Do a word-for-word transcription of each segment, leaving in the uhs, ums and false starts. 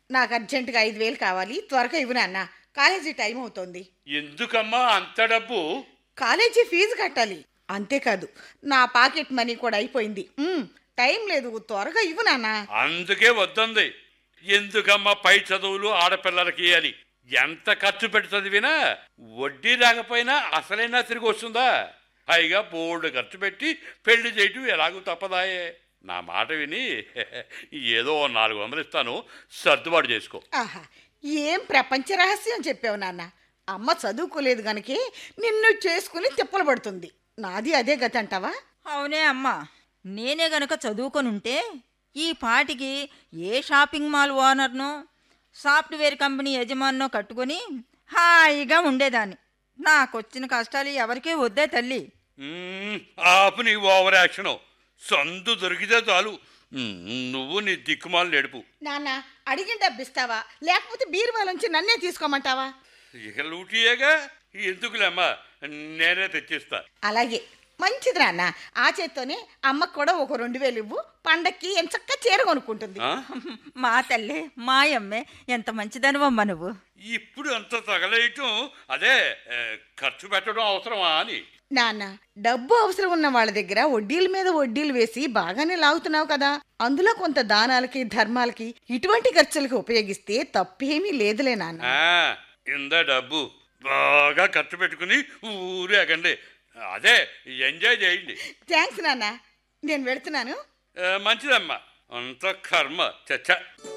నాకు అర్జెంటుగా ఐదు వేలు కావాలి, త్వరగా ఇవ్వు నాన్న. కాలేజీ టైం అవుతోంది. ఎందుకమ్మా అంత డబ్బు? కాలేజీ ఫీజు కట్టాలి. అంతేకాదు నా పాకెట్ మనీ కూడా అయిపోయింది. ఉమ్, టైం లేదు, త్వరగా ఇవ్వు నాన్న. అందుకే వద్దంది. ఎందుకమ్మా పై చదువులు ఆడపిల్లలకి అని. ఎంత ఖర్చు పెట్టి చదివినా వడ్డీ రాకపోయినా అసలైనా తిరిగి వస్తుందా? పైగా బోర్డు ఖర్చు పెట్టి పెళ్లి చేయటం ఎలాగూ తప్పదాయే. నా మాట విని ఏదో నాలుగు వందలు ఇస్తాను, సర్దుబాటు చేసుకో. ఆహా, ఏం ప్రపంచ రహస్యం చెప్పావు నాన్న. అమ్మ చదువుకోలేదు గనకే నిన్ను చేసుకుని తిప్పలు పడుతుంది. నాది అదే గతి అంటావా? అవునే అమ్మా, నేనే గనక చదువుకొనుంటే ఈ పాటికి ఏ షాపింగ్ మాల్ ఓనర్నో సాఫ్ట్వేర్ కంపెనీ యజమానో కట్టుకొని హాయిగా ఉండేదాన్ని. నాకొచ్చిన కష్టాలు ఎవరికే వద్దే తల్లి. ఆపు నీ ఓవర్ యాక్షన్. సందు దొరికితే చాలు నువ్వు నీ దిక్కుమాలు నడుపు. నాన్న, అడిగిన డబ్బిస్తావా లేకపోతే బీరువాలోంచి నన్నే తీసుకోమంటావా? ఇక లూటియేగా, ఎందుకులేమ్మా, నేనే తెచ్చిస్తా. అలాగే, మంచిది నాన్న. ఆ చేత్తోనే అమ్మకు కూడా ఒక రెండు వేలు ఇవ్వు. పండక్కి ఎంచక్కా చీర కొనుక్కుంటుంది. మా తల్లే మాయమ్మే, ఎంత మంచిదనివమ్మ నువ్వు. ఇప్పుడు అంత తగలేయటం అదే ఖర్చు పెట్టడం అవసరమా అని. నాన్న, డబ్బు అవసరం ఉన్న వాళ్ళ దగ్గర వడ్డీల మీద వడ్డీలు వేసి బాగానే లాగుతున్నావు కదా. అందులో కొంత దానాలకి ధర్మాలకి ఇటువంటి ఖర్చులకి ఉపయోగిస్తే తప్పేమీ లేదులే నాన్న. ఇందా డబ్బు బాగా ఖర్చు పెట్టుకుని ఊరేగండి, అదే ఎంజాయ్ చేయండి. థ్యాంక్స్ నాన్న, నేను వెళుతున్నాను. మంచిదమ్మా, అంత కర్మ. చచ్చ.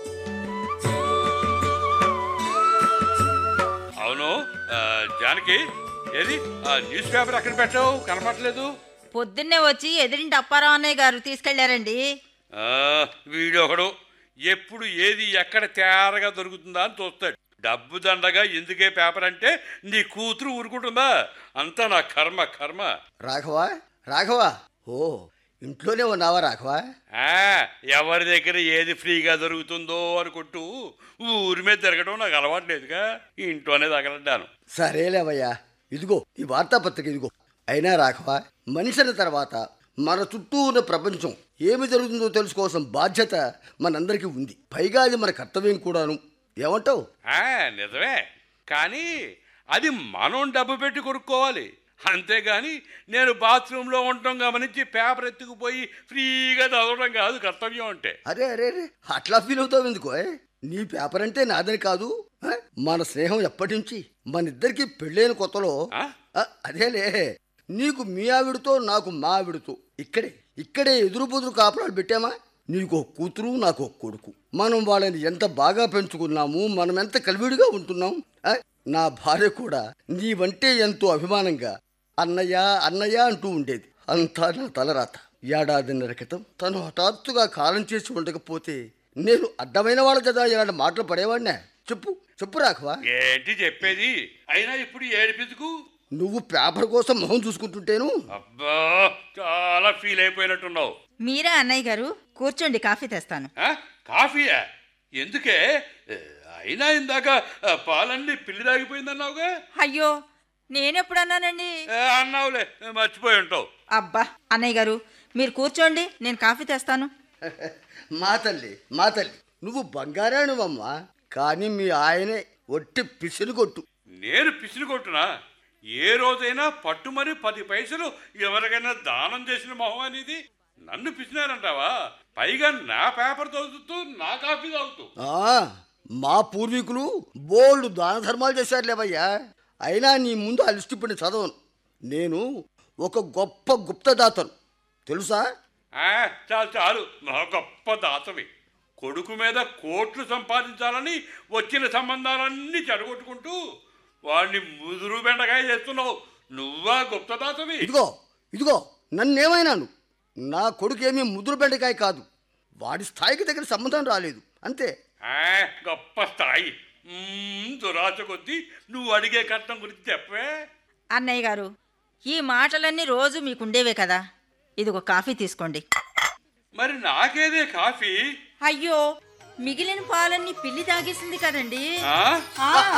అవును జానకి, ఏది ఆ న్యూస్ పేపర్ అక్కడ పెట్టావు, కనపడలేదు. పొద్దున్నే వచ్చి ఎదిరింటి అప్పారావు అన్నయ్య గారు తీసుకెళ్లారండి. వీడొకడు ఎప్పుడు ఏది ఎక్కడ తేరగా దొరుకుతుందా అని చూస్తాడు. డబ్బు దండగా ఎందుకే పేపర్ అంటే నీ కూతురు ఊరుకుంటుందా? అంతా నా కర్మ కర్మ. రాఘవా రాఘవా ఓ ఇంట్లోనే ఉన్నావా రాఘవా? ఎవరి దగ్గర ఏది ఫ్రీగా దొరుకుతుందో అనుకుంటూ ఊరి మీద తిరగడం నాకు అలవాట్లేదుగా, ఇంట్లోనే తగలడ్డాను. సరేలేవయ్యా, ఇదిగో ఈ వార్తాపత్రిక ఇదిగో. అయినా రాఘవా, మనిషిన తర్వాత మన చుట్టూ ఉన్న ప్రపంచం ఏమి జరుగుతుందో తెలుసుకోవాల్సిన బాధ్యత మనందరికీ ఉంది. పైగా అది మన కర్తవ్యం కూడాను. ఏమంటావు? నిజమే, కానీ అది మనం డబ్బు పెట్టి కొనుక్కోవాలి. అంతేగాని నేను బాత్రూంలో ఉండటం గమనించి పేపర్ ఎత్తుకుపోయి ఫ్రీగా చదవడం కాదు కర్తవ్యం అంటే. అరే అరే అరే అట్లా ఫీల్ అవుతావు ఎందుకో? నీ పేపర్ అంటే నాదని కాదు. మన స్నేహం ఎప్పటి నుంచి, మన ఇద్దరికి పెళ్ళైన కొత్తలో. అదేలే, నీకు మీ ఆవిడతో నాకు మా ఆవిడతో ఇక్కడే ఇక్కడే ఎదురు బుదురు కాపురాలు పెట్టామా? నీకు ఒక కూతురు, నాకు ఒక కొడుకు. మనం వాళ్ళని ఎంత బాగా పెంచుకున్నాము, మనం ఎంత కలివిడిగా ఉంటున్నాం. నా భార్య కూడా నీవంటే ఎంతో అభిమానంగా అన్నయ్య అన్నయ్య అంటూ ఉండేది. అంతా నా తలరాత. ఏడాదిన్నర క్రితం తను హఠాత్తుగా కాలం చేసి ఉండకపోతే నేను అడ్డమైన వాళ్ళ కదా ఇలాంటి మాటలు పడేవాడినా? చెప్పు చెప్పు రాఘవా. ఏంటి చెప్పేది? అయినా ఇప్పుడు ఏడిపించుకు. నువ్వు పేపర్ కోసం మొహం చూసుకుంటుంటేను. అబ్బా, చాలా ఫీల్ అయిపోయినట్టున్నావు. మీరా అన్నయ్య గారు? కూర్చోండి, కాఫీ తెస్తాను. కాఫీయా? ఎందుకే? అయినా ఇందాక పాలన్నీ పిల్లి దాగిపోయిందన్నావుగా. అయ్యో, నేనెప్పుడు అన్నానండి? అన్నావులే, మర్చిపోయి ఉంటావు. అబ్బా అన్నయ్య గారు, మీరు కూర్చోండి, నేను కాఫీ తెస్తాను. మా తల్లి మా తల్లి, నువ్వు బంగారానువమ్మా, కానీ మీ ఆయనే ఒట్టి పిసిని కొట్టు. నేను పిసిని కొట్టునా? ఏ రోజైనా పట్టుమని పది పైసలు ఎవరికైనా దానం చేసిన మొహం అనేది? నన్ను పిసినారంటావా? పైగా నా పేపర్ చదువుతూ నా కాఫీ తాగుతూ. మా పూర్వీకులు బోల్డ్ దాన ధర్మాలు చేశారులేవయ్యా. అయినా నీ ముందు ఆ లిస్ట్ ఇప్పుడు చదవను. నేను ఒక గొప్ప గుప్తదాతను, తెలుసా? చాలు చాలు, నా గొప్ప దాతవి. కొడుకు మీద కోట్లు సంపాదించాలని వచ్చిన సంబంధాలన్నీ చెడగొట్టుకుంటూ వాడిని ముదురు బెండకాయ చేస్తున్నావు. నువ్వా గుప్తదాతవి? ఇదిగో ఇదిగో నన్నేమైనాను, నా కొడుకు ఏమీ ముదురు బెండకాయ కాదు. వాడి స్థాయికి దగ్గర సంబంధం రాలేదు, అంతే. గొప్ప స్థాయి. దురాశ కొద్దీ నువ్వు అడిగే కట్నం గురించి చెప్పే. అన్నయ్య గారు, ఈ మాటలన్నీ రోజు మీకుండేవే కదా. ఇదిగో కాఫీ తీసుకోండి. మరి నాకేదే కాఫీ? అయ్యో, మిగిలిన పాలన్నీ పిల్లి తాగేసింది కదండి.